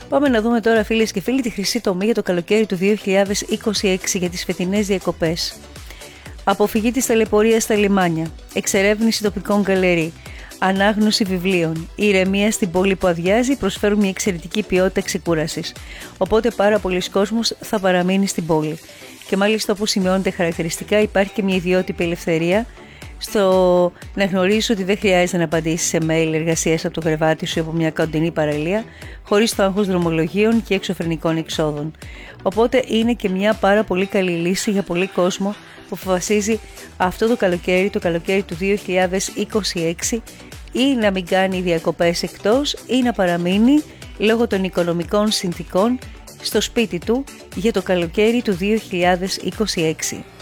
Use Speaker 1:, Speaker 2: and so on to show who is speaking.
Speaker 1: Πάμε να δούμε τώρα, φίλες και φίλοι, τη χρυσή τομή για το καλοκαίρι του 2026 για τις φετινές διακοπές. Αποφυγή της ταλαιπωρίας στα λιμάνια, εξερεύνηση τοπικών γκαλερί, ανάγνωση βιβλίων, ηρεμία στην πόλη που αδειάζει προσφέρουν μια εξαιρετική ποιότητα ξεκούρασης. Οπότε πάρα πολλοί κόσμος θα παραμείνει στην πόλη. Και μάλιστα, όπως σημειώνεται χαρακτηριστικά, υπάρχει και μια ιδιότυπη ελευθερία στο να γνωρίζεις ότι δεν χρειάζεται να απαντήσεις σε mail εργασίας από το κρεβάτι σου ή από μια κοντινή παραλία, χωρίς το άγχος δρομολογίων και εξωφρενικών εξόδων. Οπότε είναι και μια πάρα πολύ καλή λύση για πολύ κόσμο που αποφασίζει αυτό το καλοκαίρι του 2026 ή να μην κάνει διακοπές εκτός ή να παραμείνει λόγω των οικονομικών συνθήκων στο σπίτι του για το καλοκαίρι του 2026.